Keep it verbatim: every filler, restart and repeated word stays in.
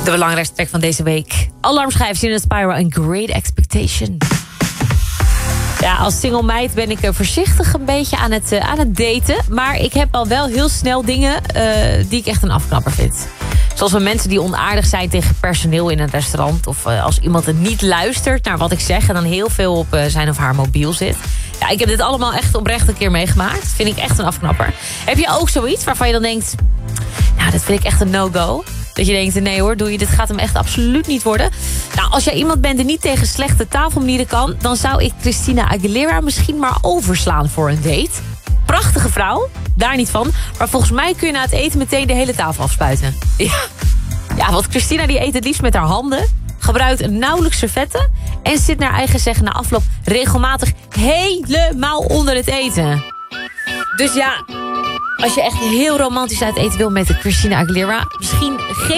De belangrijkste track van deze week. Alarmschijf, Gina Spyro en Great Expectation. Ja, als single meid ben ik uh, voorzichtig een beetje aan het, uh, aan het daten. Maar ik heb al wel heel snel dingen uh, die ik echt een afknapper vind. Zoals bij mensen die onaardig zijn tegen personeel in een restaurant. Of uh, als iemand het niet luistert naar wat ik zeg en dan heel veel op uh, zijn of haar mobiel zit. Ja, ik heb dit allemaal echt oprecht een keer meegemaakt. Vind ik echt een afknapper. Heb je ook zoiets waarvan je dan denkt, nou, dat vind ik echt een no-go? Dat je denkt, nee hoor, doe je, dit gaat hem echt absoluut niet worden. Nou, als jij iemand bent die niet tegen slechte taalmanieren kan, dan zou ik Christina Aguilera misschien maar overslaan voor een date. Prachtige vrouw, daar niet van. Maar volgens mij kun je na het eten meteen de hele tafel afspuiten. Ja, ja, want Christina die eet het liefst met haar handen, gebruikt nauwelijks servetten en zit naar eigen zeggen na afloop regelmatig helemaal onder het eten. Dus ja, als je echt heel romantisch uit eten wil met de Christina Aguilera, misschien geen